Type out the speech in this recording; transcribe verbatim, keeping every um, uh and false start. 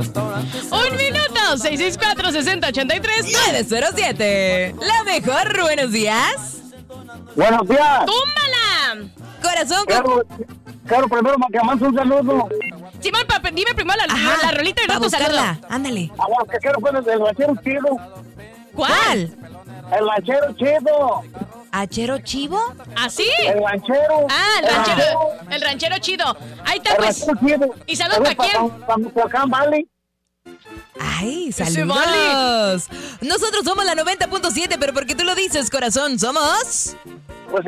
Un minuto, seis seis cuatro, seis cero ocho tres, nueve cero siete. La mejor, buenos días. Buenos días. ¡Túmbala! Corazón, Quiero, quiero primero que mandes un saludo. Simón, papi, dime primero la, Ajá, la rolita y pa' luego tu saludo. buscarla. Ándale. A los que quiero poner el ranchero chido. ¿Cuál? El ranchero chido. ¿Achero chivo? ¿Así? El ranchero. Ah, el ranchero, el ranchero chido. Ahí está, El pues. ranchero chido. ¿Y saludo para quién? Para Michoacán Valley. Ay, Ese saludos. Nosotros somos la noventa punto siete, pero porque tú lo dices, corazón, somos...